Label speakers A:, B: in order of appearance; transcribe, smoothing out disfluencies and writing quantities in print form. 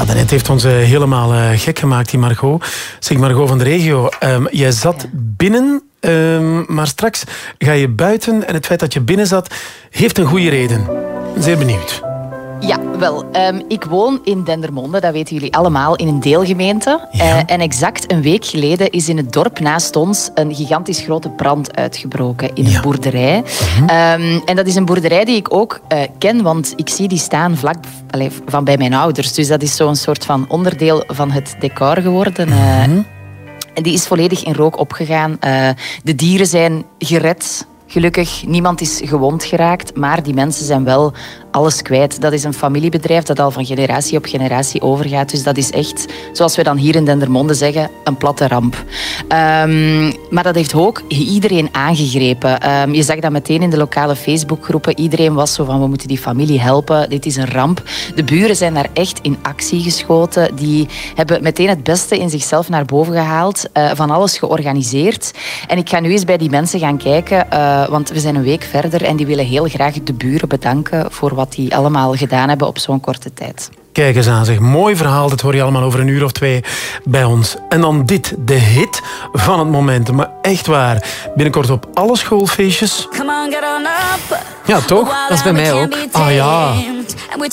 A: daarnet heeft ons helemaal gek gemaakt, die Margot. Zeg, Margot van de regio, jij zat binnen, maar straks ga je buiten. En het feit dat je binnen zat, heeft een goede reden. Zeer benieuwd.
B: Ja, wel. Ik woon in Dendermonde, dat weten jullie allemaal, in een deelgemeente.
A: Ja.
B: En exact een week geleden is in het dorp naast ons een gigantisch grote brand uitgebroken in een boerderij. En dat is een boerderij die ik ook ken, want ik zie die staan vlak van bij mijn ouders. Dus dat is zo'n soort van onderdeel van het decor geworden. En die is volledig in rook opgegaan. De dieren zijn gered. Gelukkig, niemand is gewond geraakt, maar die mensen zijn wel alles kwijt. Dat is een familiebedrijf dat al van generatie op generatie overgaat. Dus dat is echt, zoals we dan hier in Dendermonde zeggen, een platte ramp. Maar dat heeft ook iedereen aangegrepen. Je zag dat meteen in de lokale Facebookgroepen. Iedereen was zo van, we moeten die familie helpen. Dit is een ramp. De buren zijn daar echt in actie geschoten. Die hebben meteen het beste in zichzelf naar boven gehaald. Van alles georganiseerd. En ik ga nu eens bij die mensen gaan kijken, want we zijn een week verder en die willen heel graag de buren bedanken voor wat die allemaal gedaan hebben op zo'n korte tijd.
A: Kijk eens aan, zeg. Mooi verhaal. Dat hoor je allemaal over 1 uur of 2 bij ons. En dan dit, de hit van het moment. Maar echt waar. Binnenkort op alle schoolfeestjes. Ja, toch?
C: Dat is bij mij ook.
A: Ah ja.